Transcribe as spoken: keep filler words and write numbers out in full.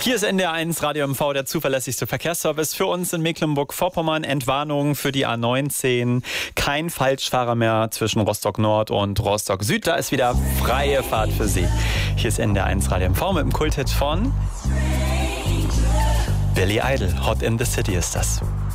Hier ist N D R eins Radio M V, der zuverlässigste Verkehrsservice für uns in Mecklenburg-Vorpommern. Entwarnung für die A neunzehn. Kein Falschfahrer mehr zwischen Rostock Nord und Rostock Süd. Da ist wieder freie Fahrt für Sie. Hier ist N D R eins Radio M V mit dem Kulthit von Billy Idol. Hot in the City ist das.